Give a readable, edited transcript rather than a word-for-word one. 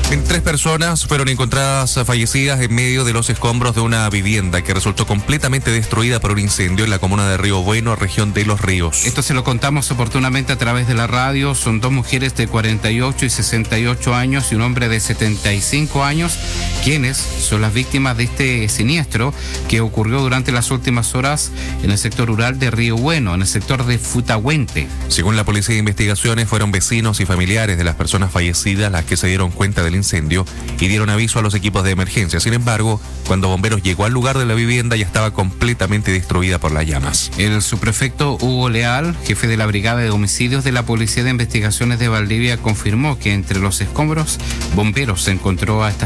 Tres personas fueron encontradas fallecidas en medio de los escombros de una vivienda que resultó completamente destruida por un incendio en la comuna de Río Bueno, región de Los Ríos. Esto se lo contamos oportunamente a través de la radio. Son dos mujeres de 48 y 68 años y un hombre de 75 años, quienes son las víctimas de este siniestro que ocurrió durante las últimas horas en el sector rural de Río Bueno, en el sector de Futahuente. Según la Policía de Investigaciones, fueron vecinos y familiares de las personas fallecidas las que se dieron cuenta del incendio y dieron aviso a los equipos de emergencia. Sin embargo, cuando bomberos llegó al lugar de la vivienda ya estaba completamente destruida por las llamas. El subprefecto Hugo Leal, jefe de la Brigada de Homicidios de la Policía de Investigaciones de Valdivia, confirmó que entre los escombros bomberos se encontró a esta